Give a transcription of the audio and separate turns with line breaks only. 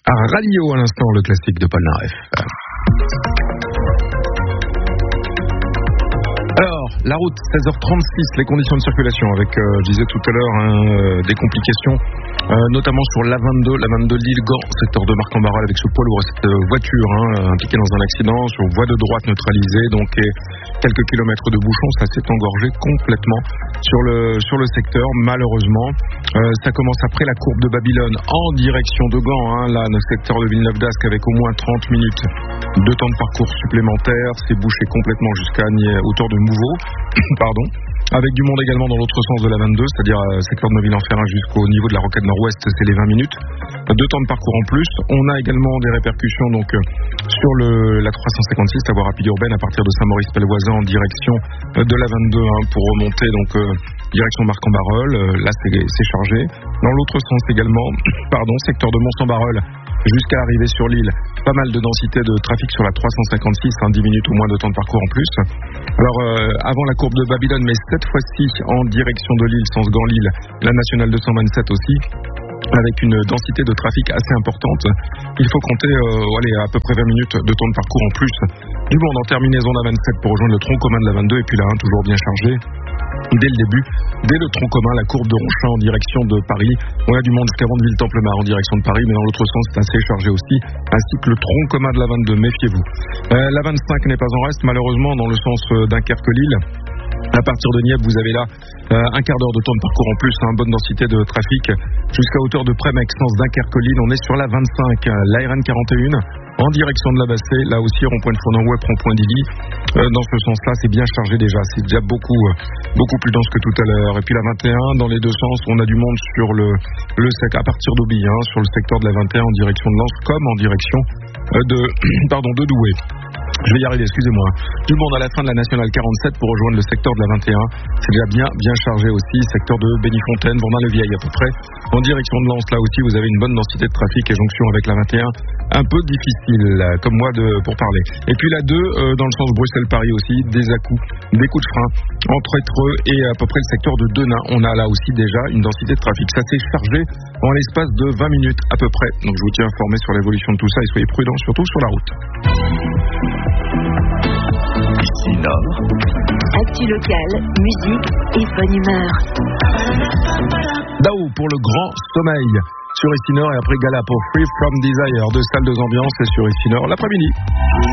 À Radio à l'instant, le classique de Paul Naref. Alors, la route, 16h36, les conditions de circulation avec, je disais tout à l'heure, des complications, notamment sur l'A22 Lille-Gand, secteur de Marc-en-Barœul avec ce poids lourd, cette voiture impliquée dans un accident sur voie de droite neutralisée, donc et quelques kilomètres de bouchons, ça s'est engorgé complètement sur le secteur, malheureusement. Ça commence après la courbe de Babylone en direction de Gand, là, le secteur de Villeneuve-d'Ascq avec au moins 30 minutes de temps de parcours supplémentaire, c'est bouché complètement jusqu'à hauteur de Mouveau, pardon. Avec du monde également dans l'autre sens de la 22, c'est-à-dire secteur de Neuville-en-Ferrain jusqu'au niveau de la rocade nord-ouest, c'est les 20 minutes. 2 temps de parcours en plus. On a également des répercussions donc sur la 356, la voie rapide urbaine à partir de Saint-Maurice-Pelvoisin en direction de la 22 pour remonter donc direction Marc-en-Barœul. Là c'est chargé. Dans l'autre sens également, secteur de Mont-Saint-Barœul jusqu'à l'arrivée sur l'île. Pas mal de densité de trafic sur la 356, 10 minutes ou moins de temps de parcours en plus. Alors avant la courbe de Babylone, mais cette fois-ci en direction de Lille, sens Gand-Lille, la nationale 227 aussi, avec une densité de trafic assez importante. Il faut compter à peu près 20 minutes de temps de parcours en plus. Du monde en terminaison de la 27 pour rejoindre le tronc commun de la 22 et puis la 1 toujours bien chargé. Dès le début, dès le tronc commun, la courbe de Ronchin en direction de Paris. On a du monde jusqu'à Vandeville-Templemar en direction de Paris, mais dans l'autre sens, c'est assez chargé aussi, ainsi que le tronc commun de la 22, méfiez-vous. La 25 n'est pas en reste, malheureusement, dans le sens Dunkerque-Lille. À partir de Nièvre, vous avez là un quart d'heure de temps de parcours en plus, bonne densité de trafic, jusqu'à hauteur de Prémec, sens Dunkerque-Lille. On est sur la 25, la RN 41. En direction de la Bassée, là aussi rond-point de Fournon-Web, rond-point d'Illy. Dans ce sens-là, c'est bien chargé déjà, c'est déjà beaucoup plus dense que tout à l'heure. Et puis la 21, dans les deux sens, on a du monde sur à partir d'Aubille, sur le secteur de la 21 en direction de Lens, comme en direction de Douai. Je vais y arriver, excusez-moi. Du monde à la fin de la nationale 47 pour rejoindre le secteur de la 21. C'est déjà bien chargé aussi, secteur de Bénifontaine, Bourdin-le-Vieil à peu près. En direction de Lens, là aussi, vous avez une bonne densité de trafic et jonction avec la 21. Un peu difficile, comme moi, pour parler. Et puis la 2, dans le sens Bruxelles-Paris aussi, des à-coups, des coups de frein entre Étreux et à peu près le secteur de Denain. On a là aussi déjà une densité de trafic. Ça s'est chargé en l'espace de 20 minutes à peu près. Donc je vous tiens informé sur l'évolution de tout ça et soyez prudents, surtout sur la route.
Ici Nord. Actu locale, musique et bonne humeur.
Dao pour le grand sommeil sur Ici Nord et après Gala pour Free From Desire, 2 salles, 2 ambiances et sur Ici Nord l'après-midi.